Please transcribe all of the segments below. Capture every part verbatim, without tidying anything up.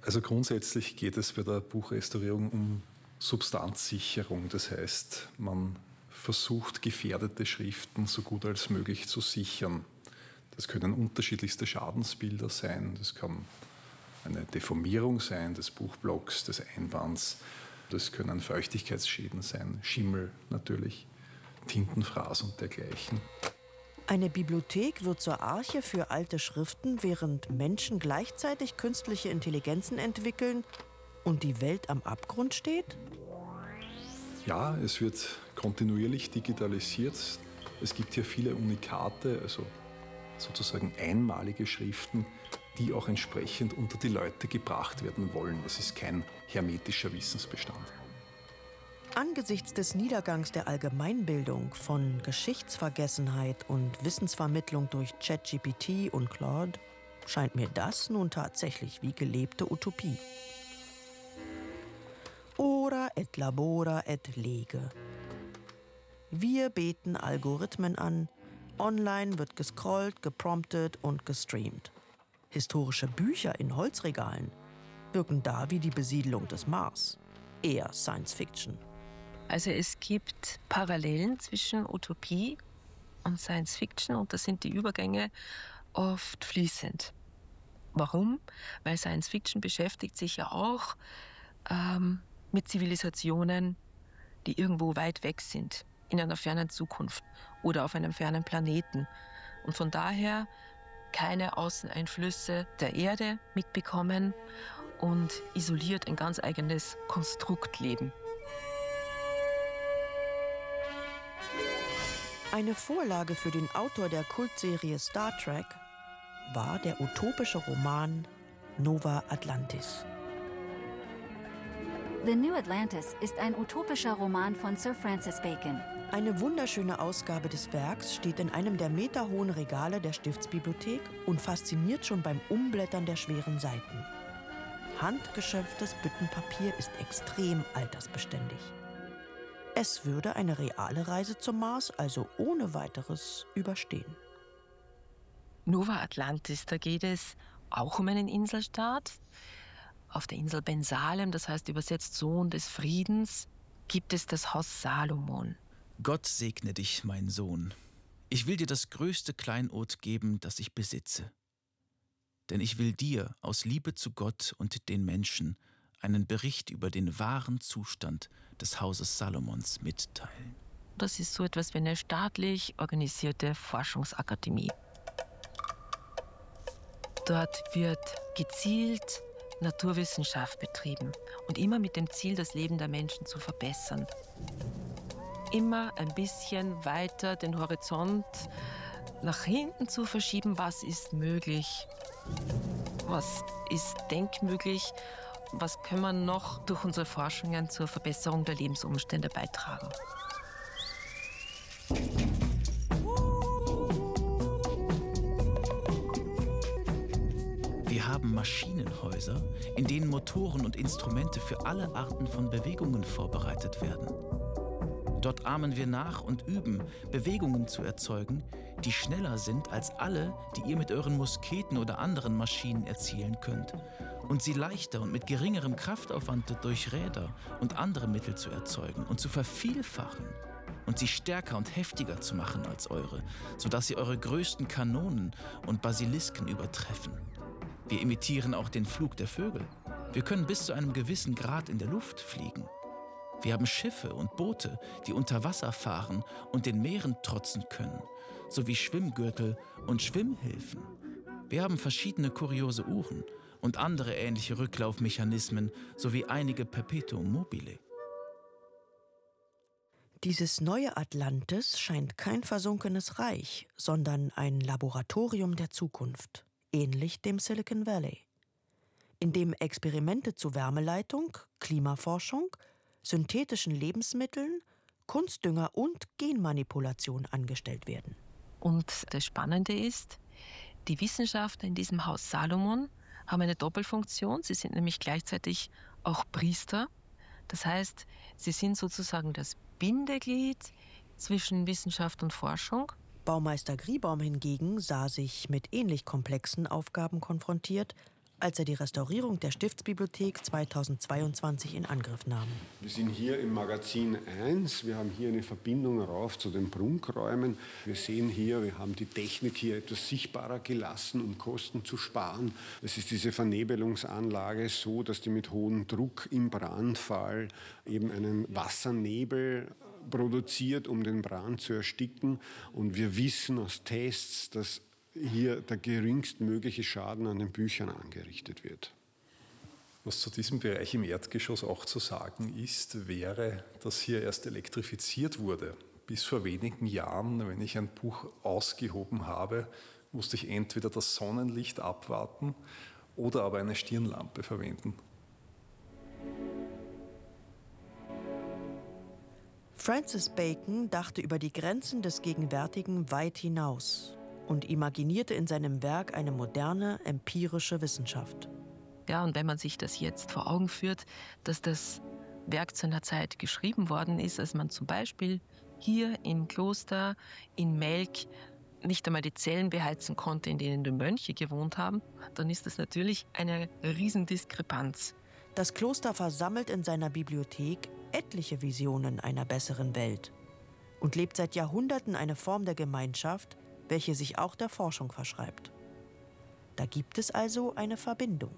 Also grundsätzlich geht es bei der Buchrestaurierung um Substanzsicherung. Das heißt, man versucht, gefährdete Schriften so gut als möglich zu sichern. Das können unterschiedlichste Schadensbilder sein. Das kann eine Deformierung sein des Buchblocks, des Einbands. Das können Feuchtigkeitsschäden sein, Schimmel natürlich, Tintenfraß und dergleichen. Eine Bibliothek wird zur Arche für alte Schriften, während Menschen gleichzeitig künstliche Intelligenzen entwickeln und die Welt am Abgrund steht? Ja, es wird kontinuierlich digitalisiert. Es gibt hier viele Unikate, also sozusagen einmalige Schriften, die auch entsprechend unter die Leute gebracht werden wollen. Es ist kein hermetischer Wissensbestand. Angesichts des Niedergangs der Allgemeinbildung, von Geschichtsvergessenheit und Wissensvermittlung durch ChatGPT und Claude, scheint mir das nun tatsächlich wie gelebte Utopie. Ora et labora et lege. Wir beten Algorithmen an, online wird gescrollt, gepromptet und gestreamt. Historische Bücher in Holzregalen wirken da wie die Besiedlung des Mars. Eher Science Fiction. Also es gibt Parallelen zwischen Utopie und Science Fiction und da sind die Übergänge oft fließend. Warum? Weil Science Fiction beschäftigt sich ja auch ähm, mit Zivilisationen, die irgendwo weit weg sind, in einer fernen Zukunft oder auf einem fernen Planeten. Und von daher keine Außeneinflüsse der Erde mitbekommen und isoliert ein ganz eigenes Konstrukt leben. Eine Vorlage für den Autor der Kultserie Star Trek war der utopische Roman Nova Atlantis. The New Atlantis ist ein utopischer Roman von Sir Francis Bacon. Eine wunderschöne Ausgabe des Werks steht in einem der meterhohen Regale der Stiftsbibliothek und fasziniert schon beim Umblättern der schweren Seiten. Handgeschöpftes Büttenpapier ist extrem altersbeständig. Es würde eine reale Reise zum Mars also ohne weiteres überstehen. Nova Atlantis, da geht es auch um einen Inselstaat. Auf der Insel Ben Salem, das heißt übersetzt Sohn des Friedens, gibt es das Haus Salomon. Gott segne dich, mein Sohn. Ich will dir das größte Kleinod geben, das ich besitze. Denn ich will dir aus Liebe zu Gott und den Menschen einen Bericht über den wahren Zustand des Hauses Salomons mitteilen. Das ist so etwas wie eine staatlich organisierte Forschungsakademie. Dort wird gezielt Naturwissenschaft betrieben und immer mit dem Ziel, das Leben der Menschen zu verbessern. Immer ein bisschen weiter den Horizont nach hinten zu verschieben, was ist möglich, was ist denkmöglich, was können wir noch durch unsere Forschungen zur Verbesserung der Lebensumstände beitragen. Wir haben Maschinenhäuser, in denen Motoren und Instrumente für alle Arten von Bewegungen vorbereitet werden. Dort ahmen wir nach und üben, Bewegungen zu erzeugen, die schneller sind als alle, die ihr mit euren Musketen oder anderen Maschinen erzielen könnt. Und sie leichter und mit geringerem Kraftaufwand durch Räder und andere Mittel zu erzeugen und zu vervielfachen und sie stärker und heftiger zu machen als eure, sodass sie eure größten Kanonen und Basilisken übertreffen. Wir imitieren auch den Flug der Vögel. Wir können bis zu einem gewissen Grad in der Luft fliegen. Wir haben Schiffe und Boote, die unter Wasser fahren und den Meeren trotzen können, sowie Schwimmgürtel und Schwimmhilfen. Wir haben verschiedene kuriose Uhren und andere ähnliche Rücklaufmechanismen sowie einige Perpetuum mobile. Dieses neue Atlantis scheint kein versunkenes Reich, sondern ein Laboratorium der Zukunft, ähnlich dem Silicon Valley, in dem Experimente zu Wärmeleitung, Klimaforschung, synthetischen Lebensmitteln, Kunstdünger und Genmanipulation angestellt werden. Und das Spannende ist, die Wissenschaftler in diesem Haus Salomon haben eine Doppelfunktion. Sie sind nämlich gleichzeitig auch Priester. Das heißt, sie sind sozusagen das Bindeglied zwischen Wissenschaft und Forschung. Baumeister Griebaum hingegen sah sich mit ähnlich komplexen Aufgaben konfrontiert, als er die Restaurierung der Stiftsbibliothek zweitausendzweiundzwanzig in Angriff nahm. Wir sind hier im Magazin eins. Wir haben hier eine Verbindung rauf zu den Prunkräumen. Wir sehen hier, wir haben die Technik hier etwas sichtbarer gelassen, um Kosten zu sparen. Es ist diese Vernebelungsanlage so, dass die mit hohem Druck im Brandfall eben einen Wassernebel produziert, um den Brand zu ersticken. Und wir wissen aus Tests, dass hier der geringstmögliche Schaden an den Büchern angerichtet wird. Was zu diesem Bereich im Erdgeschoss auch zu sagen ist, wäre, dass hier erst elektrifiziert wurde. Bis vor wenigen Jahren, wenn ich ein Buch ausgehoben habe, musste ich entweder das Sonnenlicht abwarten oder aber eine Stirnlampe verwenden. Francis Bacon dachte über die Grenzen des Gegenwärtigen weit hinaus und imaginierte in seinem Werk eine moderne, empirische Wissenschaft. Ja, und wenn man sich das jetzt vor Augen führt, dass das Werk zu einer Zeit geschrieben worden ist, als man zum Beispiel hier im Kloster in Melk nicht einmal die Zellen beheizen konnte, in denen die Mönche gewohnt haben, dann ist das natürlich eine Riesendiskrepanz. Das Kloster versammelt in seiner Bibliothek etliche Visionen einer besseren Welt und lebt seit Jahrhunderten eine Form der Gemeinschaft, welche sich auch der Forschung verschreibt. Da gibt es also eine Verbindung.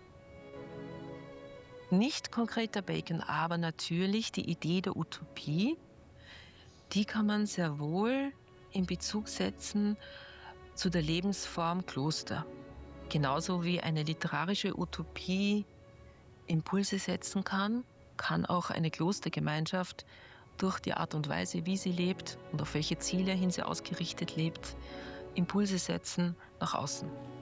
Nicht konkreter Bacon, aber natürlich die Idee der Utopie, die kann man sehr wohl in Bezug setzen zu der Lebensform Kloster. Genauso wie eine literarische Utopie Impulse setzen kann, kann auch eine Klostergemeinschaft durch die Art und Weise, wie sie lebt und auf welche Ziele hin sie ausgerichtet lebt, Impulse setzen nach außen.